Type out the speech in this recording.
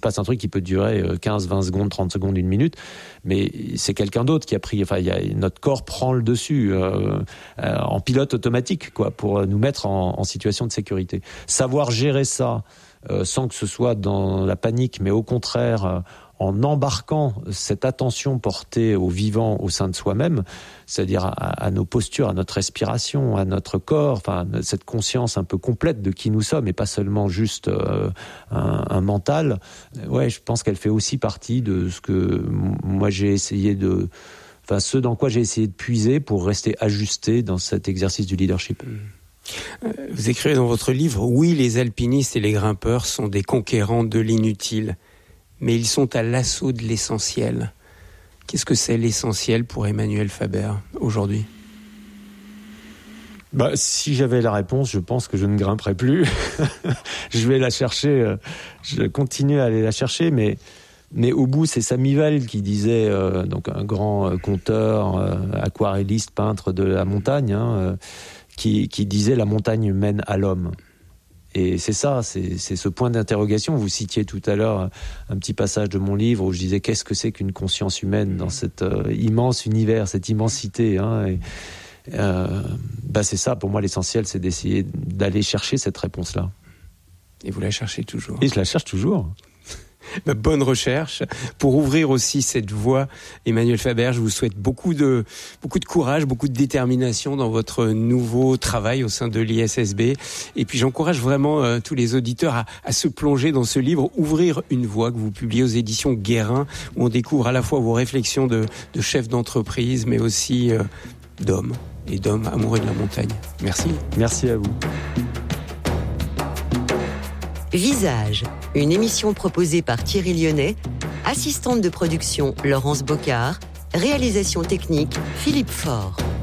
passe un truc qui peut durer 15, 20 secondes, 30 secondes, 1 minute, mais c'est quelqu'un d'autre qui a pris, notre corps prend le dessus en pilote automatique, quoi, pour nous mettre en situation de sécurité. Savoir gérer ça sans que ce soit dans la panique, mais au contraire en embarquant cette attention portée au vivant au sein de soi-même, c'est-à-dire à nos postures, à notre respiration, à notre corps, cette conscience un peu complète de qui nous sommes et pas seulement juste un mental. Ouais, je pense qu'elle fait aussi partie de ce que moi j'ai essayé ce dans quoi j'ai essayé de puiser pour rester ajusté dans cet exercice du leadership. Vous écrivez dans votre livre « Oui, les alpinistes et les grimpeurs sont des conquérants de l'inutile, mais ils sont à l'assaut de l'essentiel ». Qu'est-ce que c'est l'essentiel pour Emmanuel Faber aujourd'hui ? Si j'avais la réponse, je pense que je ne grimperais plus. Je vais la chercher, je continue à aller la chercher, mais au bout, c'est Samy Val qui disait, donc un grand conteur, aquarelliste, peintre de la montagne, qui disait « la montagne mène à l'homme ». Et c'est ça, c'est ce point d'interrogation. Vous citiez tout à l'heure un petit passage de mon livre où je disais qu'est-ce que c'est qu'une conscience humaine dans cet immense univers, cette immensité. C'est ça, pour moi, l'essentiel, c'est d'essayer d'aller chercher cette réponse-là. Et vous la cherchez toujours. Et je la cherche toujours. Bonne recherche. Pour ouvrir aussi cette voie, Emmanuel Faber, je vous souhaite beaucoup de courage, beaucoup de détermination dans votre nouveau travail au sein de l'ISSB. Et puis j'encourage vraiment tous les auditeurs à se plonger dans ce livre, Ouvrir une voie, que vous publiez aux éditions Guérin, où on découvre à la fois vos réflexions de chef d'entreprise, mais aussi d'hommes amoureux de la montagne. Merci. Merci à vous. Visage, une émission proposée par Thierry Lyonnais, assistante de production Laurence Bocard, réalisation technique Philippe Faure.